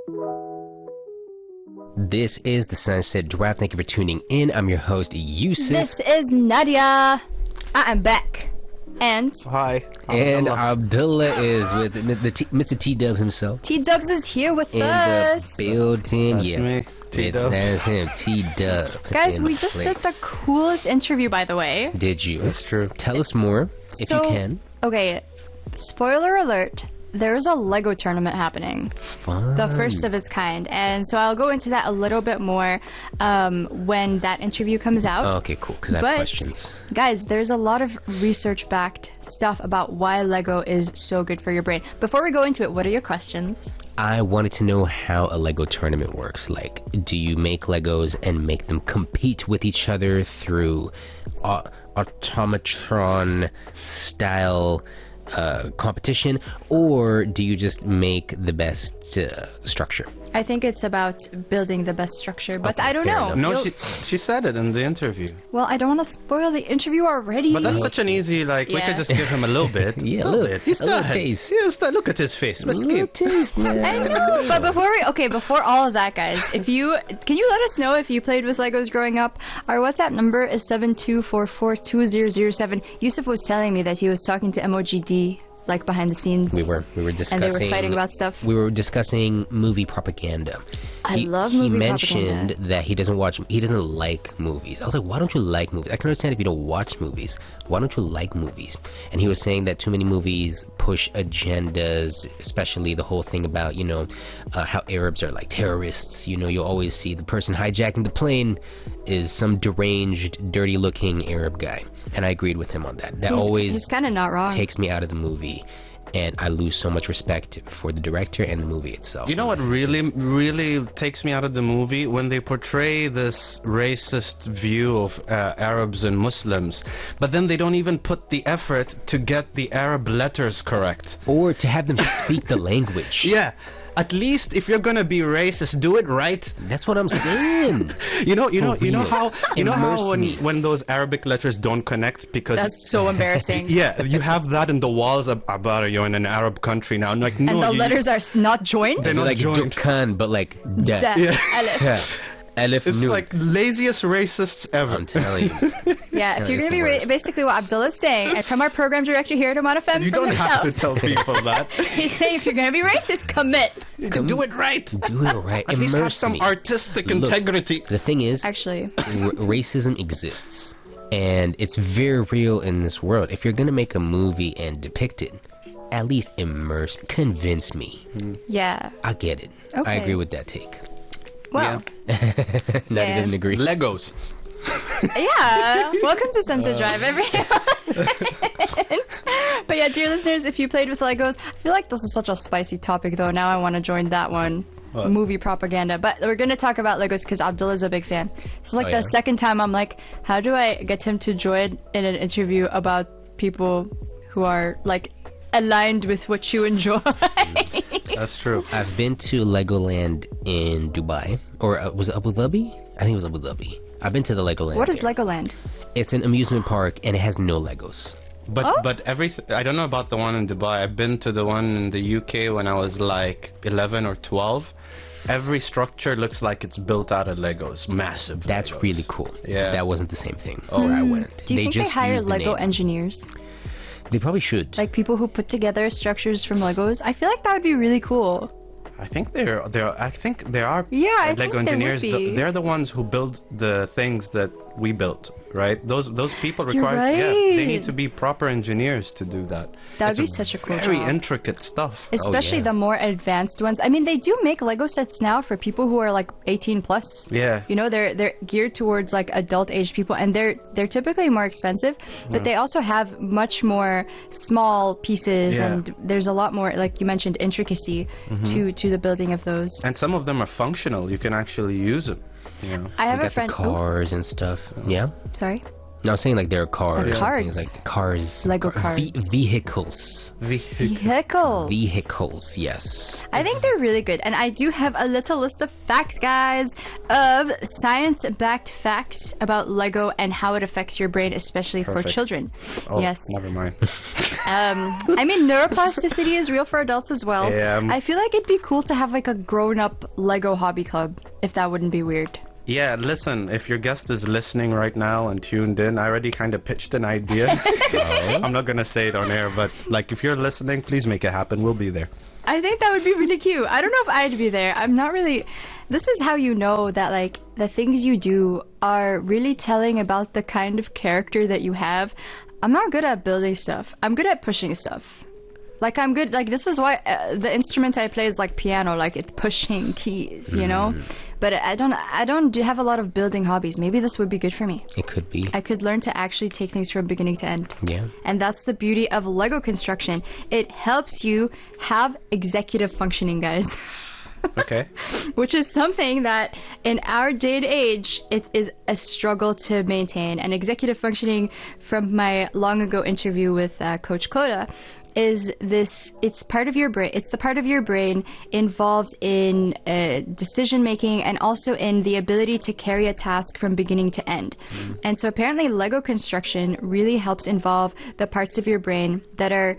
This is the Sunset Drive. Thank you for tuning in. I'm your host, Yusuf. This is Nadia. I am back. And Hi. And Abdullah is with Mr. T-Dub himself. T-Dubs is here with In us. the building. That's Yeah. me. That's him, T-Dub. Guys, In we the just place. did the coolest interview, by the way. Did you? That's true. Tell us more, if you can. Okay, spoiler alert. There's a Lego tournament happening. Fun. The first of its kind. And so I'll go into that a little bit more when that interview comes out. Oh, okay, cool, because I have But, questions. guys, there's a lot of research-backed stuff about why Lego is so good for your brain. Before we go into it, what are your questions? I wanted to know how a Lego tournament works. Like, do you make Legos and make them compete with each other through automatron-style competition, or do you just make the best structure? I think it's about building the best structure, but Okay, I don't fair know. enough. No, You'll- she said it in the interview. Well, I don't want to spoil the interview already. But that's such an easy, like, we Yeah. could just give him a little bit. Yeah, a little bit. He's a little done. taste. Yes, look at his face. Little taste, man. I know, but before all of that, guys, can you let us know if you played with Legos growing up? Our WhatsApp number is 72442007. Yusuf was telling me that he was talking to MOGD, like behind the scenes. We were discussing. And they were fighting about stuff. We were discussing movie propaganda. I love He movie mentioned propaganda. that he doesn't like movies. I was like, why don't you like movies? I can understand if you don't watch movies. Why don't you like movies? And he was saying that too many movies push agendas, especially the whole thing about, how Arabs are like terrorists. You'll always see the person hijacking the plane is some deranged, dirty-looking Arab guy. And I agreed with him on that. That He's kind of not wrong. takes me out of the movie, and I lose so much respect for the director and the movie itself. You know what really takes me out of the movie? When they portray this racist view of Arabs and Muslims, but then they don't even put the effort to get the Arab letters correct. Or to have them speak the language. Yeah. At least if you're gonna be racist, do it right. That's what I'm saying. You know real. how Immerse me. when those Arabic letters don't connect because That's so embarrassing. yeah, you have that in the walls of Abara, you're in an Arab country now. I'm like, no, And the you- letters are not joined? They're not Like joined. Dukkan, but like da. Da. Yeah. Alif. Yeah. Alif It's Nun. like laziest racists ever. I'm telling you. Yeah, if you're it's going to the be worst. basically what Abdullah's saying, and from our program director here at Oman FM, You from don't have to himself, tell people that. he's saying if you're going to be racist, commit. Do it right. Do it right. At least have Immerse some me. artistic Look, integrity. The thing is, Actually, racism exists, and it's very real in this world. If you're gonna make a movie and depict it, at least convince me. yeah. I get it. I Okay. agree with that take. Well, Nadia Yeah. doesn't agree. Legos. yeah. Welcome to Sunset Drive, everyone. But yeah, dear listeners, if you played with Legos, I feel like this is such a spicy topic, though. Now I want to join that one. What? Movie propaganda. But we're going to talk about Legos because Abdullah's a big fan. This is like Oh, the yeah? second time I'm like, how do I get him to join in an interview about people who are like aligned with what you enjoy? That's true. I've been to Legoland in Dubai, or was it Abu Dhabi? I think it was Abu Dhabi. I've been to the Legoland. What is there. Legoland? It's an amusement park, and it has no Legos. But Oh? but everything. I don't know about the one in Dubai. I've been to the one in the UK when I was like 11 or 12. Every structure looks like it's built out of Legos. Massive. That's Legos. really cool. Yeah. That wasn't the same thing where I went. Do you think they just hire used the Lego name. engineers? They probably should. Like people who put together structures from Legos? I feel like that would be really cool. I think there are Yeah, I Lego think there would engineers. be. They're the ones who build the things that we built, right? Those people You're require. Yeah, they right. need to be proper engineers to do that. That would It's be such a cool very job. intricate stuff. Especially yeah. the more advanced ones. I mean, they do make Lego sets now for people who are like 18 plus. Yeah. You know, they're geared towards like adult age people, and they're typically more expensive, but they also have much more small pieces, Yeah. and there's a lot more, like you mentioned, intricacy to the building of those. And some of them are functional. You can actually use them. You know. I have We a got friend. the cars and stuff. Yeah. Sorry. No, I was saying like there are cars. The and cards. things like cars. Lego cards. Vehicles. Vehicles. Yes. I think they're really good. And I do have a little list of facts, guys, of science-backed facts about Lego and how it affects your brain, especially for Perfect. children. Oh, Yes. never mind. I mean, neuroplasticity is real for adults as well. Yeah. I feel like it'd be cool to have like a grown-up Lego hobby club, if that wouldn't be weird. Yeah, listen, if your guest is listening right now and tuned in, I already kind of pitched an idea. I'm not going to say it on air, but like if you're listening, please make it happen. We'll be there. I think that would be really cute. I don't know if I'd be there. I'm not really... This is how you know that, like, the things you do are really telling about the kind of character that you have. I'm not good at building stuff. I'm good at pushing stuff. Like, I'm good... Like, this is why the instrument I play is like piano. Like, it's pushing keys, you know? But I don't have a lot of building hobbies. Maybe this would be good for me. It could be. I could learn to actually take things from beginning to end. Yeah. And that's the beauty of Lego construction. It helps you have executive functioning, guys. Okay. Which is something that in our day and age, it is a struggle to maintain. And executive functioning, from my long ago interview with Coach Clodagh, is this, it's part of your brain, it's the part of your brain involved in decision making and also in the ability to carry a task from beginning to end. And so apparently Lego construction really helps involve the parts of your brain that are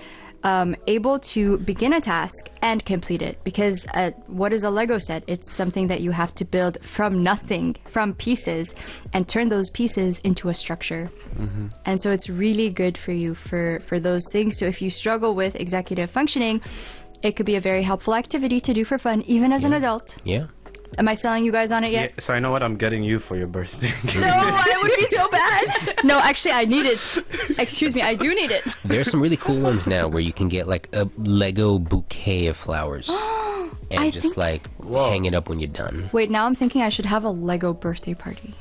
able to begin a task and complete it. Because what is a Lego set? It's something that you have to build from nothing, from pieces, and turn those pieces into a structure. And so it's really good for you for those things. So if you struggle with executive functioning, it could be a very helpful activity to do for fun, even as an adult. Yeah. Am I selling you guys on it yet? Yeah, so I know what I'm getting you for your birthday. No, it would be so bad. No, actually, I need it. Excuse me, I do need it. There's some really cool ones now where you can get like a Lego bouquet of flowers and I just think- like hang it up when you're done. Wait, now I'm thinking I should have a Lego birthday party.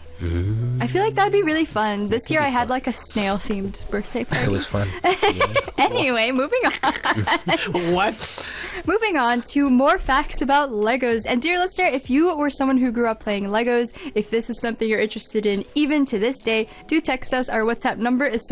I feel like that'd be really fun. This year I had like a snail-themed birthday party. It was fun. Yeah. Anyway, moving on. What? Moving on to more facts about Legos. And dear listener, if you were someone who grew up playing Legos, if this is something you're interested in even to this day, do text us. Our WhatsApp number is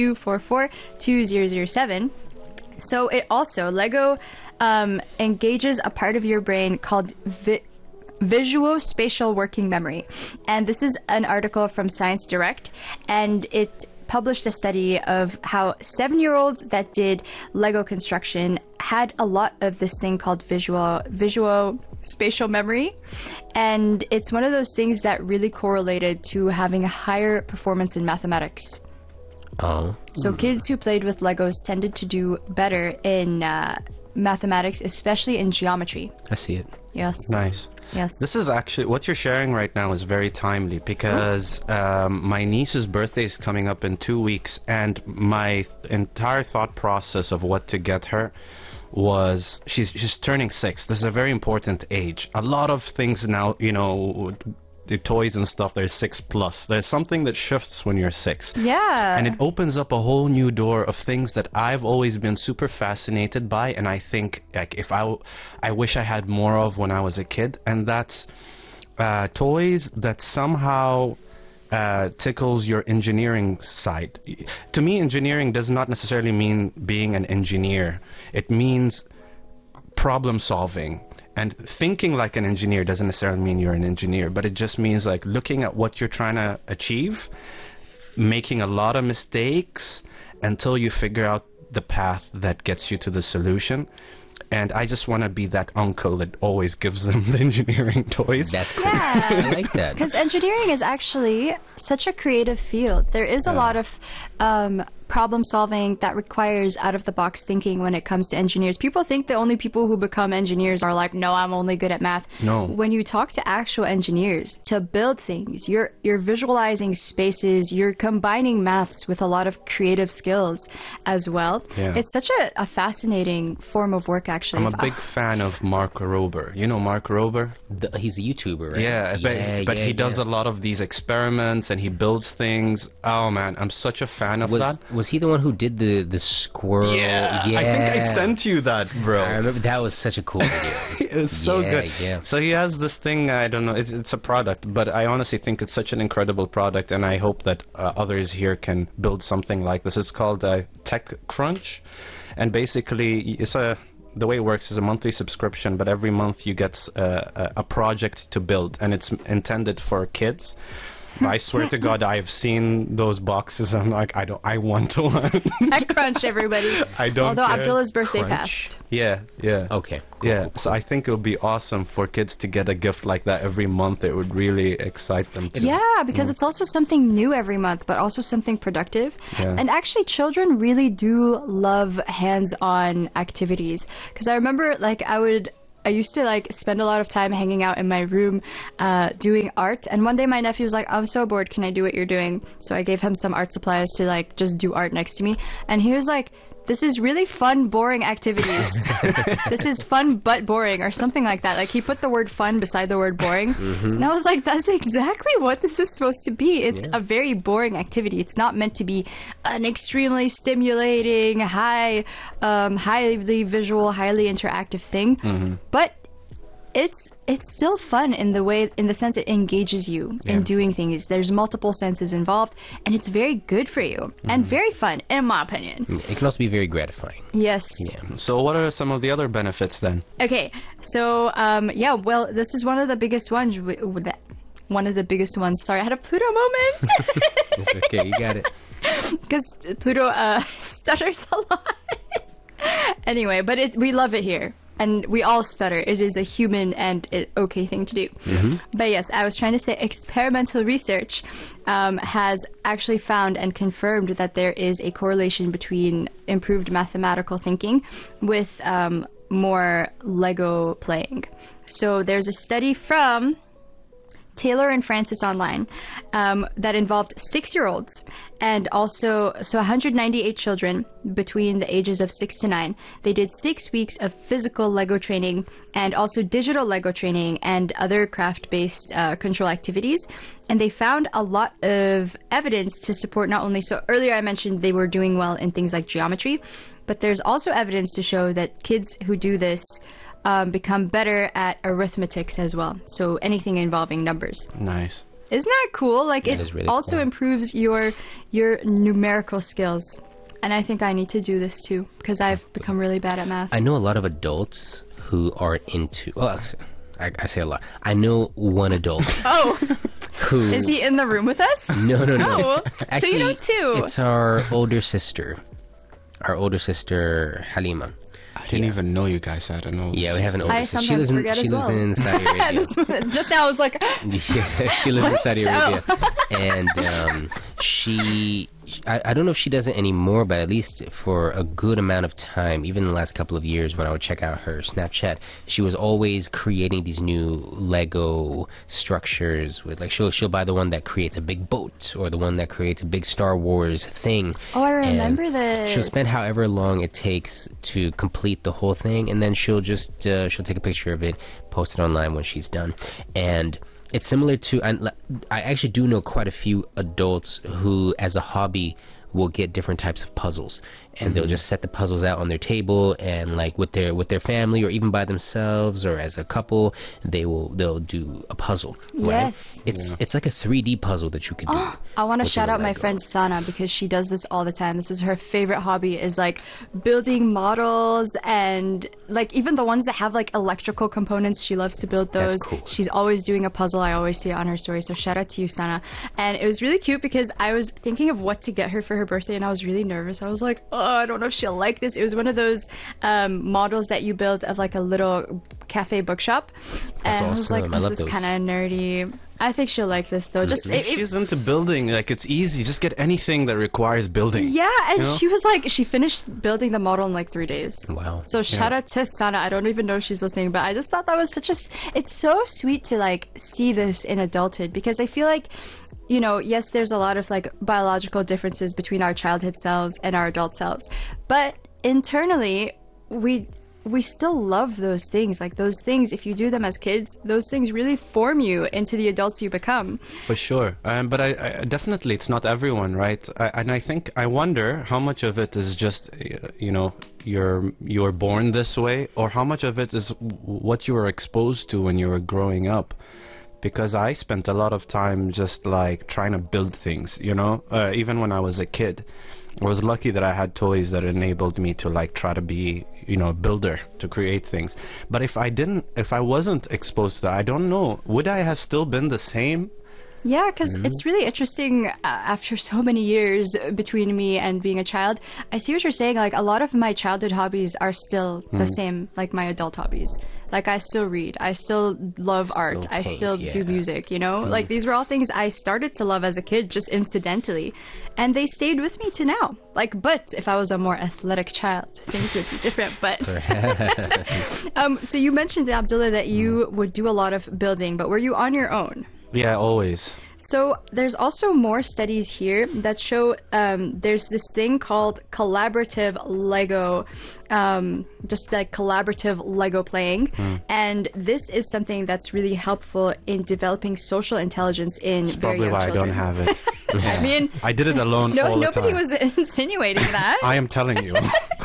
7244-2007. So it also, Lego engages a part of your brain called visuospatial working memory. And this is an article from Science Direct, and it published a study of how 7-year-olds that did Lego construction had a lot of this thing called visuospatial memory. And it's one of those things that really correlated to having a higher performance in mathematics. Oh. So kids who played with Legos tended to do better in mathematics, especially in geometry. I see it. Yes. Nice. Yes. This is actually, what you're sharing right now is very timely because my niece's birthday is coming up in 2 weeks, and my entire thought process of what to get her was, she's turning 6. This is a very important age. A lot of things now, you know, the toys and stuff, they're 6+. There's something that shifts when you're 6. Yeah. And it opens up a whole new door of things that I've always been super fascinated by, and I think like if I wish I had more of when I was a kid, and that's toys that somehow tickles your engineering side. To me, engineering does not necessarily mean being an engineer. It means problem solving. And thinking like an engineer doesn't necessarily mean you're an engineer, but it just means like looking at what you're trying to achieve, making a lot of mistakes until you figure out the path that gets you to the solution. And I just want to be that uncle that always gives them the engineering toys. That's cool. Yeah. I like that. Because engineering is actually such a creative field. There is a lot of problem solving that requires out-of-the-box thinking when it comes to engineers. People think the only people who become engineers are like, no, I'm only good at math. No. When you talk to actual engineers to build things, you're visualizing spaces, you're combining maths with a lot of creative skills as well. Yeah. It's such a fascinating form of work, actually. I'm a big fan of Mark Rober. You know Mark Rober? He's a YouTuber, right? Yeah, but he does a lot of these experiments and he builds things. Oh man, I'm such a fan of that. Was he the one who did the squirrel? Yeah, I think I sent you that, bro. I remember that was such a cool video. It's so Yeah, good. yeah. So he has this thing, I don't know, it's a product, but I honestly think it's such an incredible product, and I hope that others here can build something like this. It's called TechCrunch, and basically the way it works is a monthly subscription, but every month you get a project to build, and it's intended for kids. I swear to God, I've seen those boxes. I'm like, I want one. TechCrunch, everybody. I don't Although care. Abdullah's birthday Crunch. passed. Yeah. Okay. Cool, Yeah, cool, so I think it would be awesome for kids to get a gift like that every month. It would really excite them. Yeah, because it's also something new every month, but also something productive. Yeah. And actually, children really do love hands-on activities. Because I remember, like, I used to like spend a lot of time hanging out in my room doing art, and one day my nephew was like, I'm so bored, can I do what you're doing? So I gave him some art supplies to like just do art next to me, and he was like, this is really fun, boring activities. This is fun but boring, or something like that. Like, he put the word fun beside the word boring. And I was like, that's exactly what this is supposed to be. It's a very boring activity. It's not meant to be an extremely stimulating, highly visual, highly interactive thing. But it's still fun in the sense it engages you in doing things. There's multiple senses involved, and it's very good for you and very fun, in my opinion. It can also be very gratifying. Yes. Yeah. So what are some of the other benefits then? Okay. So well, this is one of the biggest ones. One of the biggest ones. Sorry, I had a Pluto moment. It's okay, you got it. Because Pluto stutters a lot. Anyway, but we love it here. And we all stutter. It is a human and okay thing to do. But yes, I was trying to say experimental research has actually found and confirmed that there is a correlation between improved mathematical thinking with more Lego playing. So there's a study from Taylor and Francis Online that involved 6-year-olds and also 198 children between the ages of 6 to 9. They did 6 weeks of physical Lego training and also digital Lego training and other craft-based control activities. And they found a lot of evidence to support not only, so earlier I mentioned they were doing well in things like geometry, but there's also evidence to show that kids who do this become better at arithmetics as well. So anything involving numbers. Nice. Isn't that cool? Like, That it is really also cool. improves your numerical skills. And I think I need to do this too, because I've become really bad at math. I know a lot of adults who are into. Well, I say a lot. I know one adult Oh, who. is he in the room with us? No. Oh, so you know two. It's our older sister. Our older sister Halima. I didn't even know you guys had an old. Yeah, we have an older I sister. sometimes forget she as lives well. in Saudi Arabia. Just now I was like, Yeah, she lives in What? Saudi Arabia, and I don't know if she does it anymore, but at least for a good amount of time, even in the last couple of years when I would check out her Snapchat, she was always creating these new Lego structures with, like, she'll buy the one that creates a big boat or the one that creates a big Star Wars thing. oh, I And remember this. She'll spend however long it takes to complete the whole thing, and then she'll just she'll take a picture of it, post it online when she's done. And it's similar to, I actually do know quite a few adults who, as a hobby, will get different types of puzzles, and they'll just set the puzzles out on their table, and like with their family or even by themselves or as a couple, they'll do a puzzle. Right? Yes. It's like a 3D puzzle that you could do. I want to which shout is a out my Lego. friend Sana, because she does this all the time. This is her favorite hobby, is like building models, and like even the ones that have like electrical components, she loves to build those. That's cool. She's always doing a puzzle. I always see it on her story. So shout out to you, Sana. And it was really cute because I was thinking of what to get her for her birthday, and I was really nervous. I was like, oh, I don't know if she'll like this. It was one of those models that you build of like a little cafe bookshop. That's and I was awesome. like, I this love is those. kind of nerdy. I think she'll like this though. Just If she's into building, like, it's easy. Just get anything that requires building. yeah, and You know? she was like, she finished building the model in like 3 days. Wow. So shout out to Sana. I don't even know if she's listening, but I just thought that was it's so sweet to like see this in adulthood, because I feel like, you know, yes, there's a lot of like biological differences between our childhood selves and our adult selves, but internally we we still love those things. Like those things, if you do them as kids, those things really form you into the adults you become. For sure. But I definitely, it's not everyone, right? And I wonder how much of it is just, you're born this way, or how much of it is what you were exposed to when you were growing up. Because I spent a lot of time just like trying to build things, even when I was a kid. I was lucky that I had toys that enabled me to like try to be, a builder, to create things. But if I wasn't exposed to that, I don't know, would I have still been the same? Yeah, because it's really interesting after so many years between me and being a child. I see what you're saying. Like, a lot of my childhood hobbies are still the same, like my adult hobbies. Like, I still read. I still love art. Still I paint, still do music, Like, these were all things I started to love as a kid, just incidentally. And they stayed with me to now. Like, but if I was a more athletic child, things would be different. But so you mentioned, Abdullah, that you would do a lot of building, but were you on your own? Yeah, always. So there's also more studies here that show there's this thing called collaborative Lego, just like collaborative Lego playing. And this is something that's really helpful in developing social intelligence in That's very probably young why children. I don't have it. I mean, I did it alone all the nobody time. was insinuating that. I am telling you.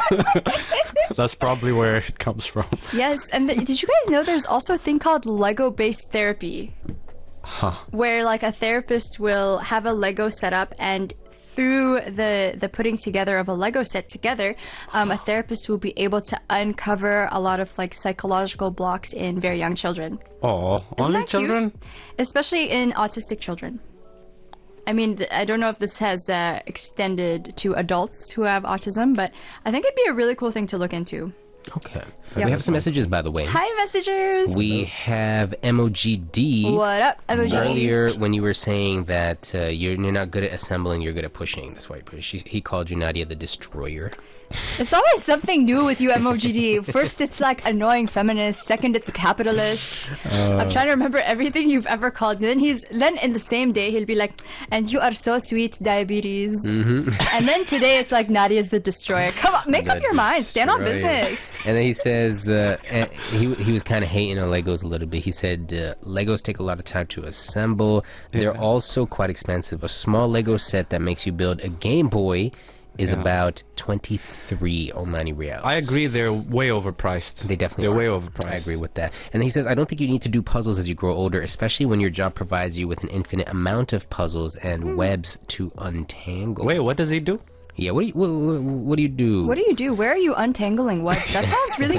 That's probably where it comes from. Yes, and did you guys know there's also a thing called Lego-based therapy? Huh. Where like a therapist will have a Lego set up, and through the putting together of a Lego set together, a therapist will be able to uncover a lot of like psychological blocks in very young children. Oh, only that cute? children? Especially in autistic children. I mean, I don't know if this has extended to adults who have autism, but I think it'd be a really cool thing to look into. Okay. Yeah. We have some messages, by the way. Hi, messengers! We have MOGD. What up, emoji? Earlier, when you were saying that you're not good at assembling, you're good at pushing. That's why you push. He called you, Nadia, the destroyer. It's always something new with you, MOGD. First, it's like annoying feminist. Second, it's capitalist. I'm trying to remember everything you've ever called me. Then in the same day, he'll be like, and you are so sweet, diabetes. And then today, it's like, Nadia's the destroyer. Come on, make up your mind. Stand on business. And then he says, he was kind of hating on Legos a little bit. He said, Legos take a lot of time to assemble. They're also quite expensive. A small Lego set that makes you build a Game Boy is about 23 Omani Riyals. I agree, they're way overpriced. They definitely They're are. way overpriced. I agree with that. And then he says, I don't think you need to do puzzles as you grow older, especially when your job provides you with an infinite amount of puzzles and webs to untangle. Wait, what does he do? Yeah, what do you do? What do you do? Where are you untangling webs? That sounds really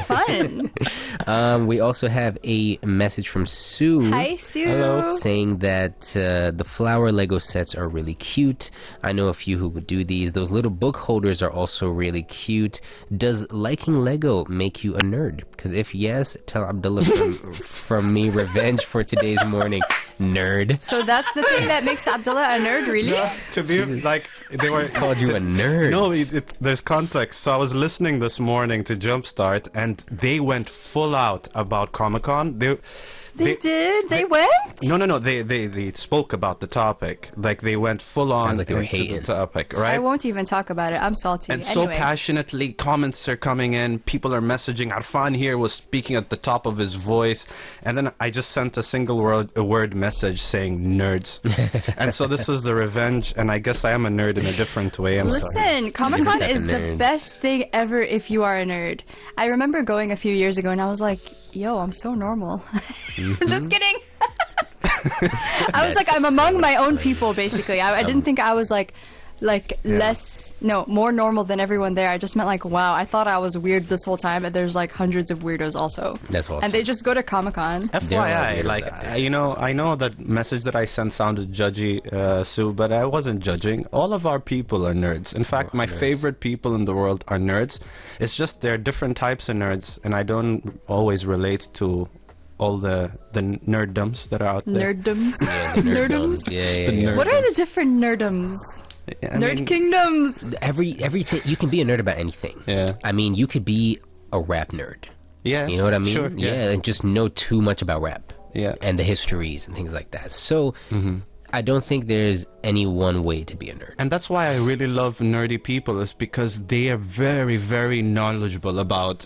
fun. We also have a message from Sue. Hi, Sue. Hello. Saying that the flower Lego sets are really cute. I know a few who would do these. Those little book holders are also really cute. Does liking Lego make you a nerd? Because if yes, tell Abdullah from me revenge for today's morning. Nerd. So that's the thing that makes Abdullah a nerd, really? To be like, they were Called you a nerd. No, there's context. So I was listening this morning to Jumpstart, and they went full out about Comic-Con. They did? They went? No. They spoke about the topic. Like, they went full on Sounds like they were into hating. the topic, right? I won't even talk about it. I'm salty. And so Anyway. passionately, comments are coming in. People are messaging. Arfan here was speaking at the top of his voice. And then I just sent a single word message saying nerds. And so this is the revenge. And I guess I am a nerd in a different way. I'm sorry. Listen, Comic-Con type of is the nerd. best thing ever if you are a nerd. I remember going a few years ago and I was like, yo, I'm so normal. Just kidding. I was like, I'm among my own people, basically. I didn't think I was like more normal than everyone there. I just meant like, wow, I thought I was weird this whole time, and there's like hundreds of weirdos also. That's awesome. And they just go to Comic-Con. FYI, weirdos like, out there. I know that message that I sent sounded judgy, Sue, but I wasn't judging. All of our people are nerds. In fact, my favorite people in the world are nerds. It's just there are different types of nerds, and I don't always relate to all the nerddoms that are out there. Nerddoms. Yeah, the Nerdoms. Yeah. The nerd- What are the different nerdoms? I Nerd mean, kingdoms. Everything. You can be a nerd about anything. Yeah. I mean, you could be a rap nerd. Yeah. You know what I mean? Sure. Yeah, and just know too much about rap. Yeah. And the histories and things like that. So, I don't think there's any one way to be a nerd. And that's why I really love nerdy people, is because they are very, very knowledgeable about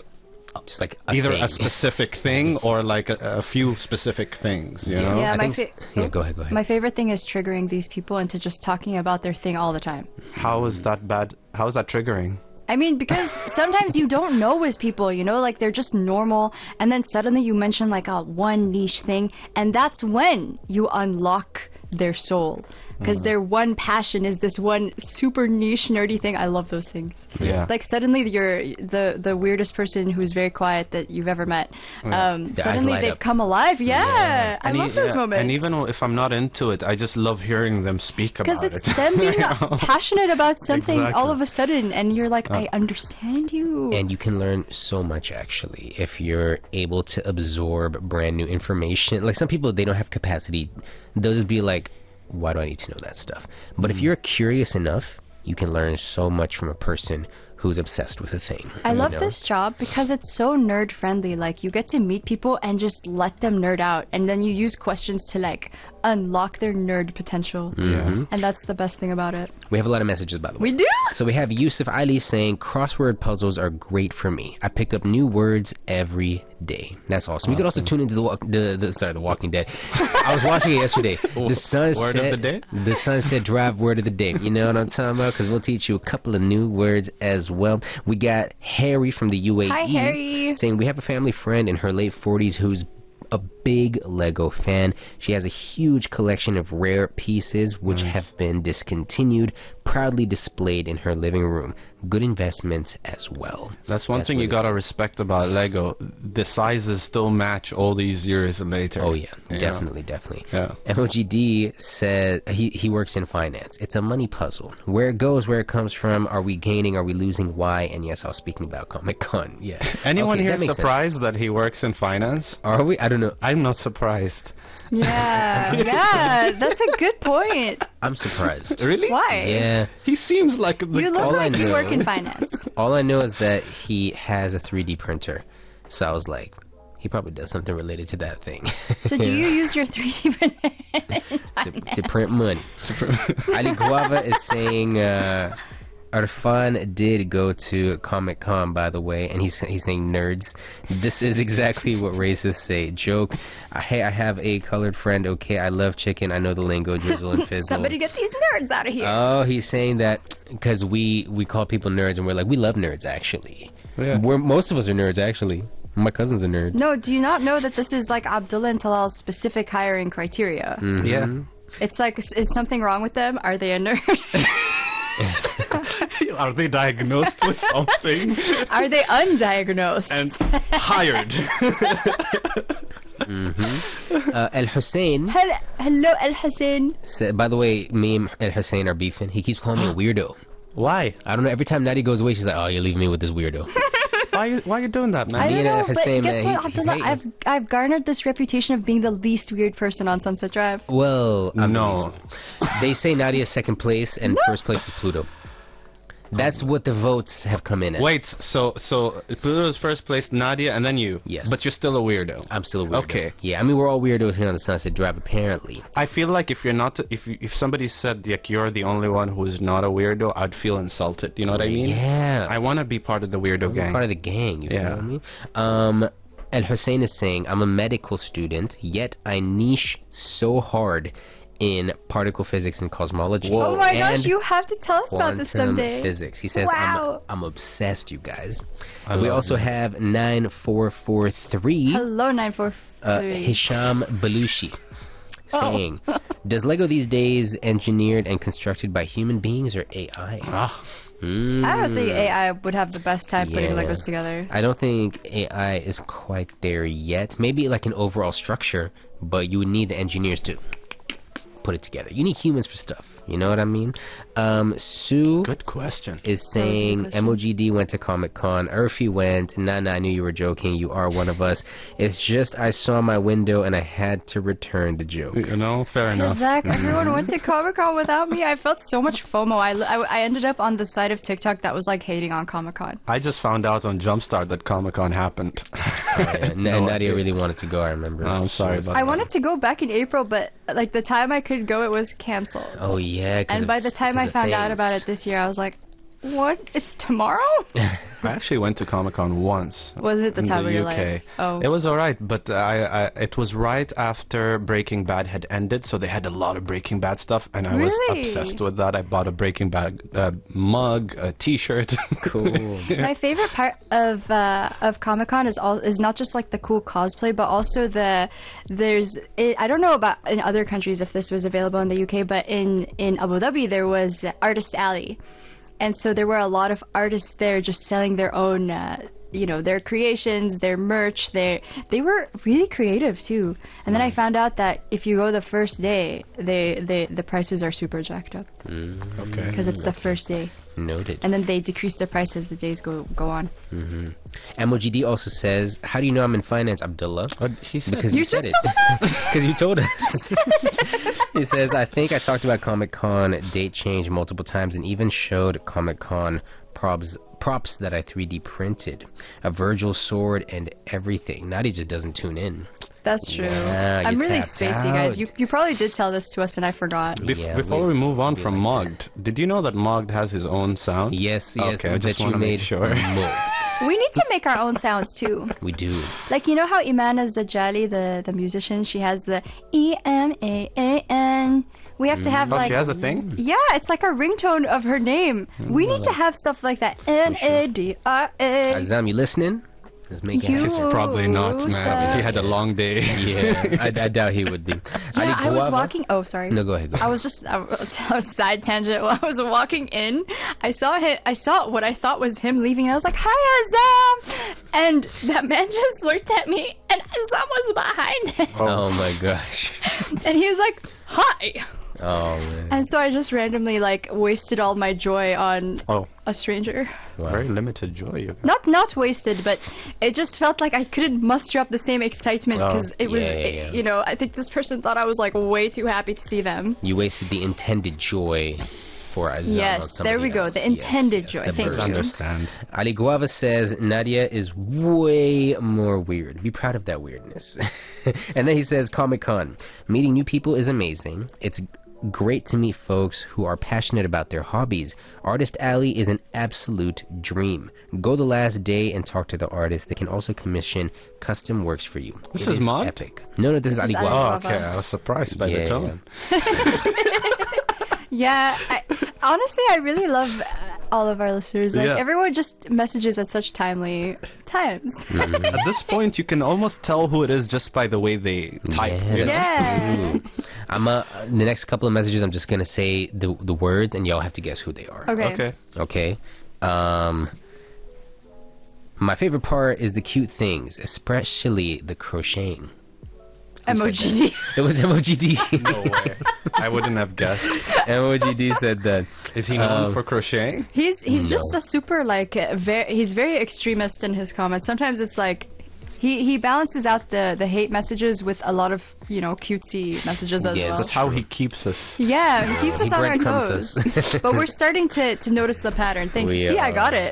just like Either thing. a specific thing or like a few specific things, you know? Yeah, I my think yeah, go ahead. My favorite thing is triggering these people into just talking about their thing all the time. How is that bad? How is that triggering? I mean, because sometimes you don't know with people, you know, like they're just normal, and then suddenly you mention like a one niche thing, and that's when you unlock their soul. Because their one passion is this one super niche nerdy thing. I love those things. Yeah. Like suddenly you're the weirdest person who's very quiet that you've ever met. eyes Suddenly light they've up. come alive. Yeah. I love those moments. And even if I'm not into it, I just love hearing them speak about because it. it's them being passionate about something Exactly. all of a sudden, and you're like, I understand you. And you can learn so much actually if you're able to absorb brand new information. Like some people, they don't have capacity. They'll just be like, why do I need to know that stuff? But if you're curious enough, you can learn so much from a person who's obsessed with a thing. I you love know? this job because it's so nerd friendly. Like you get to meet people and just let them nerd out, and then you use questions to like unlock their nerd potential. And that's the best thing about it. We have a lot of messages, by the way. We do. So we have Yusuf Ali saying, crossword puzzles are great for me. I pick up new words every day. That's awesome. You could also tune into The Walking Dead. I was watching it yesterday. The sun Word of said, the day? The Sunset Drive word of the day. You know what I'm talking about? Because we'll teach you a couple of new words as well. We got Harry from the UAE Hi, Harry. saying, we have a family friend in her late 40s who's a big Lego fan. She has a huge collection of rare pieces which have been discontinued, proudly displayed in her living room. Good investments as well. That's one thing you really gotta respect about Lego. The sizes still match all these years later. Oh yeah, You know? definitely. Yeah. MOGD said he works in finance. It's a money puzzle. Where it goes, where it comes from. Are we gaining? Are we losing? Why? And yes, I was speaking about Comic-Con. Yeah. Anyone Okay, here that makes sense. surprised that he works in finance? Are we? I don't know. I'm not surprised. Yeah, yeah, that's a good point. I'm surprised. Really? Why? Yeah. He seems like the You look All I like you know- work in finance. All I know is that he has a 3D printer. So I was like, he probably does something related to that thing. So do you use your 3D printer? to print money. Ali Guava is saying Arfan did go to Comic-Con, by the way, and he's saying nerds. This is exactly what racists say. Joke. Hey, I have a colored friend. Okay, I love chicken. I know the lingo, drizzle and fizzle. Somebody get these nerds out of here. Oh, he's saying that because we call people nerds, and we're like, we love nerds, actually. Yeah. Most of us are nerds, actually. My cousin's a nerd. No, do you not know that this is like Abdullah and Talal's specific hiring criteria? Yeah. It's like, is something wrong with them? Are they a nerd? Are they diagnosed with something Are they undiagnosed? and hired? El Hussein, Hello, El Hussein. said, by the way, me and El Hussein are beefing. He keeps calling me a weirdo. Why? I don't know. Every time Nadia goes away, she's like, "Oh, you're leaving me with this weirdo." Why are you doing that, man? I don't Me and know, Hussein, but guess man, what, he's Abdullah? hating. I've garnered this reputation of being the least weird person on Sunset Drive. Well, I'm No. They say Nadia's second place and first place is Pluto. That's what the votes have come in as. Wait, so Pluto's first place, Nadia, and then you. Yes. But you're still a weirdo. I'm still a weirdo. Okay. Yeah, I mean, we're all weirdos here on the Sunset Drive, apparently. I feel like if you're not, if somebody said like you're the only one who is not a weirdo, I'd feel insulted. You know what I mean? Yeah. I want to be part of the weirdo gang. Part of the gang, you Yeah. feel me? El Hussein is saying, I'm a medical student, yet I niche so hard in particle physics and cosmology. Whoa. Oh my and gosh, you have to tell us about this quantum someday. physics. He says, Wow. I'm obsessed, you guys. I We love also you. have 9443. Hello, 943. Hisham Belushi saying, does Lego these days engineered and constructed by human beings or AI? Ah, I don't think AI would have the best time putting Yeah. Legos together. I don't think AI is quite there yet. Maybe like an overall structure, but you would need the engineers to put it together. You need humans for stuff. You know what I mean? Sue good question. is was a good saying question. MOGD went to Comic-Con. Urfi went. Nana, I knew you were joking. You are one of us. It's just I saw my window and I had to return the joke. You know, fair enough. Zach, everyone went to Comic-Con without me. I felt so much FOMO. I ended up on the side of TikTok that was like hating on Comic-Con. I just found out on Jumpstart that Comic-Con happened. Nadia really wanted to go, I remember. I'm sorry about I wanted to go back in April, but like the time I could go, it was canceled. Oh, yeah. 'cause And of by the time I of found out about things. it this year, I was like, What? It's tomorrow? I actually went to Comic-Con once. Was it the in time of your UK. life? Oh. It was alright, but it was right after Breaking Bad had ended, so they had a lot of Breaking Bad stuff, and I was Really? obsessed with that. I bought a Breaking Bad mug, a T-shirt. Cool. My favorite part of Comic-Con is not just like the cool cosplay, but also I don't know about in other countries if this was available in the UK, but in Abu Dhabi there was Artist Alley. And so there were a lot of artists there just selling their own, their creations, their merch. They were really creative too. And then I found out that if you go the first day, the prices are super jacked up Okay. because it's the first day. Noted. And then they decrease the price as the days go on. MOGD also says, how do you know I'm in finance, Abdullah? He said, Because You you said just it. told us! Because you told us. He says, I think I talked about Comic-Con date change multiple times and even showed Comic-Con props that I 3D printed. A Virgil sword and everything. Nadi just doesn't tune in. That's true. Yeah, I'm you really tapped spacey, guys. out. You probably did tell this to us and I forgot. Yeah, Before we move on from like Mogged, did you know that Mogged has his own sound? Yes, Okay, I just that you want to make made sure. mocked. We need to make our own sounds too. We do. Like, you know how Imana Zajali, the musician, she has the E-M-A-A-N. We have to have Oh, like... she has a thing? Yeah, it's like a ringtone of her name. We need to have stuff like that. N-A-D-R-A. Azam, you listening? Let's make it You- happen. Probably not, man. Sir. He had a long day. Yeah, I doubt he would be. Yeah, I was Guava? walking... Oh, sorry. No, go ahead. I was side tangent. While I was walking in, I saw what I thought was him leaving, and I was like, "Hi, Azam!" And that man just looked at me, and Azam was behind him, Oh my gosh. and he was like, "Hi!" Oh man. And so I just randomly wasted all my joy on Oh, a stranger. Wow. very limited joy. You Not wasted, but it just felt like I couldn't muster up the same excitement Oh. because it was, Yeah. I think this person thought I was way too happy to see them. You wasted the intended joy for Azam. Yes, on there we somebody go. else. The intended Yes, joy. the Thank burst. you. understand. Ali Guava says Nadia is way more weird. Be proud of that weirdness. And then he says Comic-Con. Meeting new people is amazing. It's great to meet folks who are passionate about their hobbies. Artist Alley is an absolute dream. Go the last day and talk to the artist. They can also commission custom works for you. This It is Mod? epic. No, this is Ali is Ali Guava. Oh, okay. I was surprised by the tone. Yeah, honestly, I really love all of our listeners. Yeah. Everyone just messages at such timely times. At this point, you can almost tell who it is just by the way they type. Yeah, you know? Yeah. I'm the next couple of messages. I'm just gonna say the words, and y'all have to guess who they are. Okay. Okay. Okay. My favorite part is the cute things, especially the crocheting. MOGD. It was MOGD. No way. I wouldn't have guessed. MOGD said that. Is he known for crocheting? He's just a super he's very extremist in his comments. Sometimes it's like he balances out the hate messages with a lot of cutesy messages as Yes. well. That's how he keeps us. Yeah, he keeps us on our breadcrumbs toes. us. But we're starting to notice the pattern. Thanks. We See, I are. got it.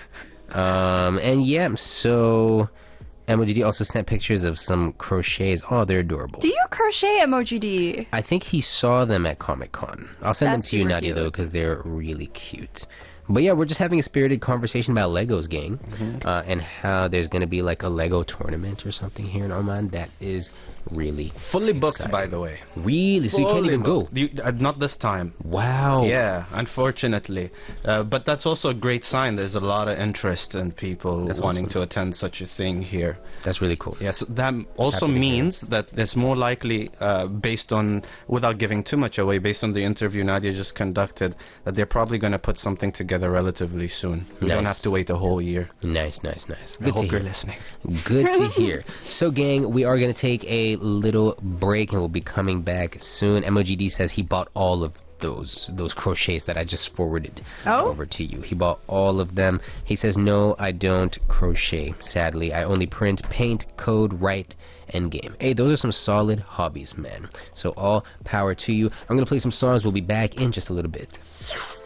And yeah, so MOGD also sent pictures of some crochets. Oh, they're adorable. Do you crochet, MOGD? I think he saw them at Comic-Con. I'll send them That's to you, super Nadia, cute. though, because they're really cute. But yeah, we're just having a spirited conversation about Legos, gang, and how there's going to be like a Lego tournament or something here in Oman. That is really Fully booked, exciting. by the way. Really? So you can't Fully even go? booked. Not this time. Wow. Yeah, unfortunately. But that's also a great sign. There's a lot of interest in people That's wanting awesome. to attend such a thing here. That's really cool. Yes, that also Happy to hear means that it's more likely, based on, without giving too much away, based on the interview Nadia just conducted, that they're probably going to put something together relatively soon. We don't Nice. have to wait a whole year. Nice. I Good to hope you're hear. listening. Good to hear. So, gang, we are going to take a little break and we'll be coming back soon. MOGD says he bought all of those crochets that I just forwarded over to you. He bought all of them. He says, no, I don't crochet. Sadly, I only print, paint, code, write, and game. Hey, those are some solid hobbies, man. So all power to you. I'm going to play some songs. We'll be back in just a little bit.